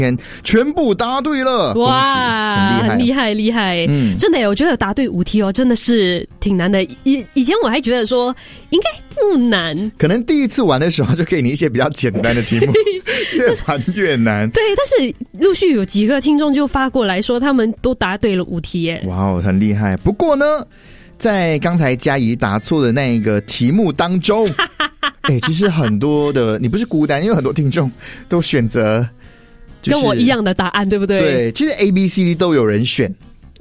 全部答对了， 哇，很厉害厉害，真的耶，我觉得答对5题哦，真的是挺难的。以前我还觉得说应该不难， 可能第一次玩的时候就给你一些比较简单的题目，越玩越难。 对，但是陆续有几个听众就发过来说他们都答对了5题耶， 哇，很厉害。不过呢，在刚才嘉怡答错的那一个题目当中其实很多的你不是孤单，因为很多听众都选择跟我一样的答案，对不对？ 对，其实 A、B、C、D 都有人选。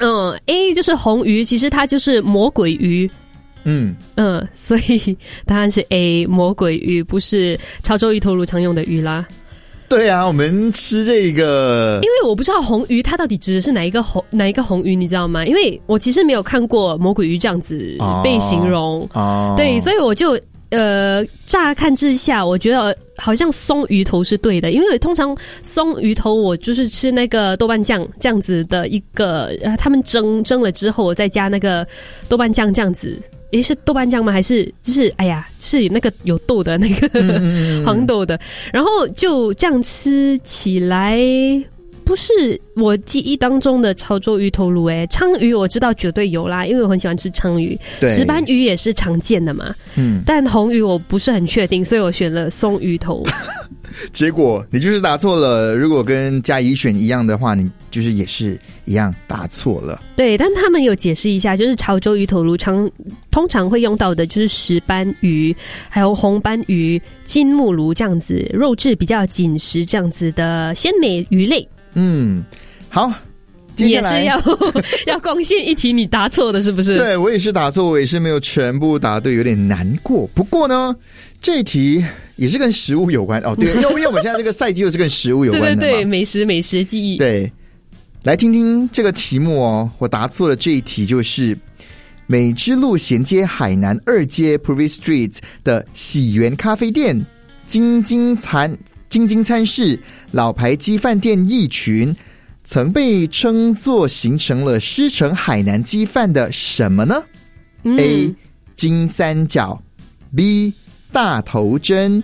A 就是红鱼，其实它就是魔鬼鱼。所以答案是 A， 魔鬼鱼，不是潮州鱼头颅常用的鱼啦。 对啊，我们吃这个， 因为我不知道红鱼它到底指的是哪一个红鱼，你知道吗？因为我其实没有看过魔鬼鱼这样子被形容。对，所以我就乍看之下，我觉得好像松鱼头是对的，因为通常松鱼头我就是吃那个豆瓣酱这样子的一个，他们蒸了之后，我再加那个豆瓣酱这样子。是豆瓣酱吗？还是就是是那个有豆的那个黄豆的，然后就这样吃起来。不是我记忆当中的潮州鱼头颅鲳鱼我知道绝对有啦，因为我很喜欢吃鲳鱼，石斑鱼也是常见的嘛，但红鱼我不是很确定，所以我选了松鱼头。 结果你就是答错了，如果跟嘉怡选一样的话，你就是也是一样答错了。 对，但他们有解释一下，就是潮州鱼头颅通常会用到的就是石斑鱼还有红斑鱼、金目鲈这样子肉质比较紧实这样子的鲜美鱼类。 好，接下来也是要贡献一题你答错的是不是？ 对，我也是答错，我也是没有全部答对，有点难过。不过呢，这一题也是跟食物有关对，因为我们现在这个赛季都是跟食物有关的嘛。 对，美食记忆。 对，来听听这个题目我答错的这一题就是美之路衔接海南2街 Privy Street 的喜源咖啡店金金餐室老牌鸡饭店一群，曾被称作形成了师承海南鸡饭的什么呢？A. 金三角 B. 大头针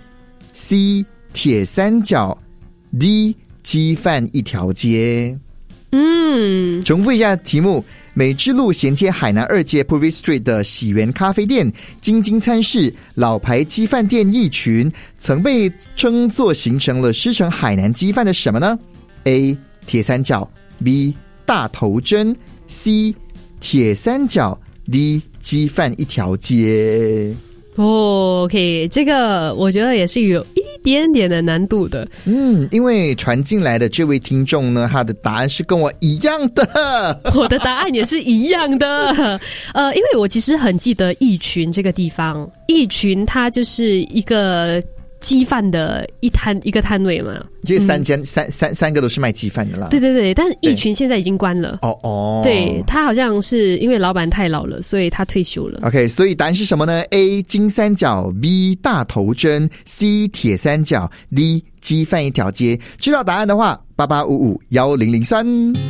C. 铁三角 D. 鸡饭一条街。重复一下题目，美之路衔接海南2街 Privy Street 的喜源咖啡店金金餐室老牌鸡饭店一群，曾被称作形成了师承海南鸡饭的什么呢？ A. 铁三角 B. 大头针 C. 铁三角 D. 鸡饭一条街。 OK， 这个我觉得也是有一点点的难度的。 因为传进来的这位听众呢，他的答案是跟我一样的。 我的答案也是一样的。因为我其实很记得义群这个地方，义群它就是一个鸡饭的一个摊位嘛， 这三个都是卖鸡饭的啦。 对，但是义群现在已经关了。对，他好像是因为老板太老了，所以他退休了。 OK， 所以答案是什么呢？ A. 金三角 B. 大头针 C. 铁三角 D. 鸡饭一条街。知道答案的话，88551003。